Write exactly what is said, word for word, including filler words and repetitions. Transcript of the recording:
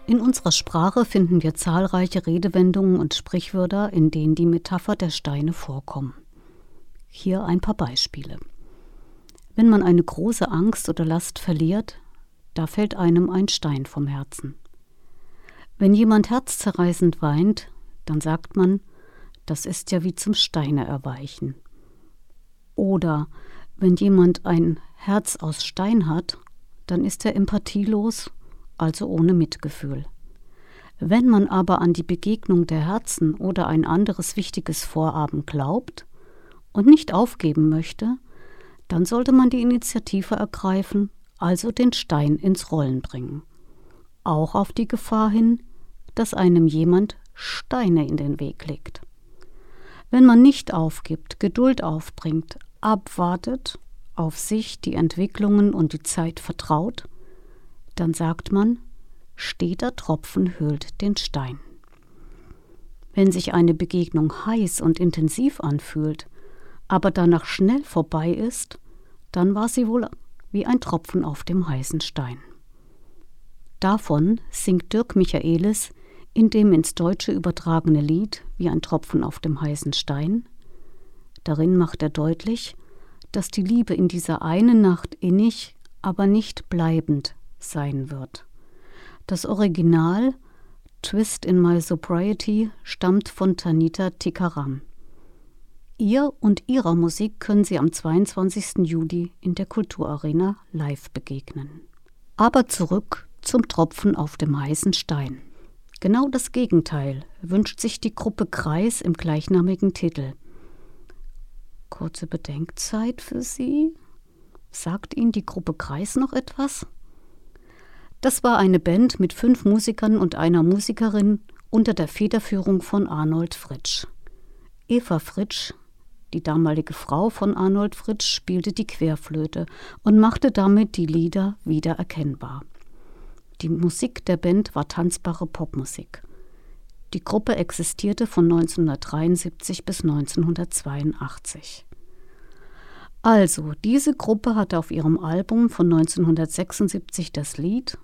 In unserer Sprache finden wir zahlreiche Redewendungen und Sprichwörter, in denen die Metapher der Steine vorkommen. Hier ein paar Beispiele. Wenn man eine große Angst oder Last verliert, da fällt einem ein Stein vom Herzen. Wenn jemand herzzerreißend weint, dann sagt man, das ist ja wie zum Steine erweichen. Oder wenn jemand ein Herz aus Stein hat, dann ist er empathielos, also ohne Mitgefühl. Wenn man aber an die Begegnung der Herzen oder ein anderes wichtiges Vorhaben glaubt und nicht aufgeben möchte, dann sollte man die Initiative ergreifen, also den Stein ins Rollen bringen. Auch auf die Gefahr hin, dass einem jemand Steine in den Weg legt. Wenn man nicht aufgibt, Geduld aufbringt, abwartet, auf sich, die Entwicklungen und die Zeit vertraut, dann sagt man, steter Tropfen höhlt den Stein. Wenn sich eine Begegnung heiß und intensiv anfühlt, aber danach schnell vorbei ist, dann war sie wohl wie ein Tropfen auf dem heißen Stein. Davon singt Dirk Michaelis in dem ins Deutsche übertragene Lied Wie ein Tropfen auf dem heißen Stein. Darin macht er deutlich, dass die Liebe in dieser einen Nacht innig, aber nicht bleibend sein wird. Das Original Twist in My Sobriety stammt von Tanita Tikaram. Ihr und ihrer Musik können Sie am zweiundzwanzigsten Juli in der Kulturarena live begegnen. Aber zurück zum Tropfen auf dem heißen Stein. Genau das Gegenteil wünscht sich die Gruppe Kreis im gleichnamigen Titel. Kurze Bedenkzeit für Sie. Sagt Ihnen die Gruppe Kreis noch etwas? Das war eine Band mit fünf Musikern und einer Musikerin unter der Federführung von Arnold Fritsch. Eva Fritsch, die damalige Frau von Arnold Fritsch, spielte die Querflöte und machte damit die Lieder wieder erkennbar. Die Musik der Band war tanzbare Popmusik. Die Gruppe existierte von neunzehnhundertdreiundsiebzig bis neunzehnhundertzweiundachtzig. Also, diese Gruppe hatte auf ihrem Album von neunzehnhundertsechsundsiebzig das Lied